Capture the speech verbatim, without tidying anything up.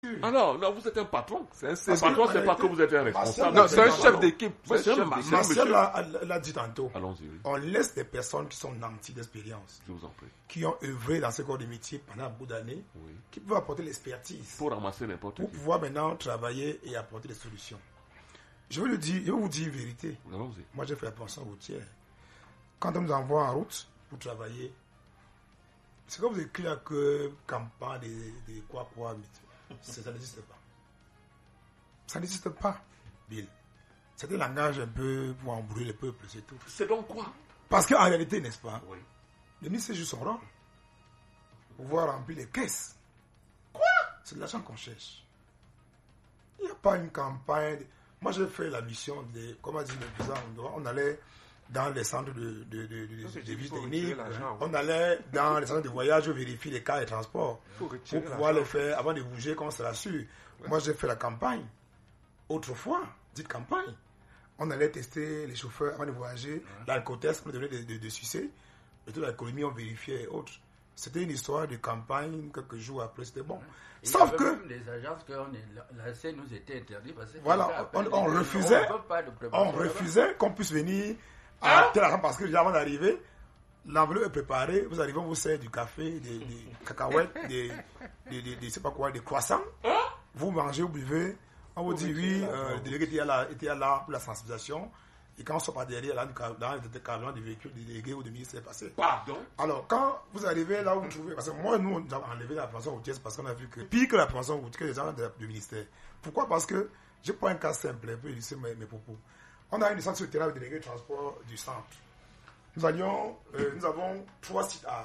Ah non, non, vous êtes un patron. C'est un, un patron, c'est pas que vous êtes un responsable. Non, c'est un chef d'équipe. Ouais, c'est un chef d'équipe. Martial l'a, l'a dit tantôt. Allons-y, oui. On laisse des personnes qui sont nantis d'expérience, Je vous en prie. qui ont œuvré dans ce corps de métier pendant beaucoup d'années, Oui. qui peuvent apporter l'expertise Pour ramasser n'importe pour qui. pouvoir maintenant travailler et apporter des solutions. Je vais, le dire, je vais vous dire une vérité. Allons-y. Moi, j'ai fait la pension routière. Quand on nous envoie en route pour travailler, c'est comme vous écrivez que campagne de, de quoi quoi, mais ça n'existe pas. Ça n'existe pas, Bill. C'est un langage un peu pour embrouiller le peuple, c'est tout. C'est donc quoi? Parce qu'en réalité, n'est-ce pas, Oui. le ministre joue son rôle. Pouvoir remplir les caisses. Quoi? C'est de l'argent qu'on cherche. Il n'y a pas une campagne. De... Moi, j'ai fait la mission de, comment dit le président, on allait dans les centres de, de, de, de, de, de visite technique, on allait dans les centres de voyage vérifier les cas et transports pour pouvoir les faire avant de bouger, qu'on se rassure. Ouais. Moi, j'ai fait la campagne. Autrefois, dites campagne, on allait tester les chauffeurs avant de voyager, ouais. L'alcotest pour donner des de, de succès, et toute l'économie, on vérifiait et autres. C'était une histoire de campagne, quelques jours après, c'était bon. Il Sauf y avait que. Même des agences que on est, la C nous était interdit parce que. Voilà, on, on refusait. On, on refusait qu'on puisse venir à hein? tel argent parce que déjà avant d'arriver, l'enveloppe est préparée, vous arrivez, on vous sert du café, des, des cacahuètes, des, des, des, des, c'est pas quoi, des croissants. Hein? Vous mangez, vous buvez, on vous dit oui, euh, le délégué était là, était là pour la sensibilisation. Et quand on sort par derrière, là, dans le carburant du véhicule du délégué ou du ministre, c'est passé. Pardon? Alors, quand vous arrivez là où vous trouvez, parce que moi, nous, on a enlevé la pension routière parce qu'on a vu que pire que la pension routière, que les gens du ministère. Pourquoi? Parce que, je prends un cas simple, un peu illustrer mes, mes propos. On a une licence sur le terrain du délégué de transport du centre. Nous allions, euh, nous avons trois sites à,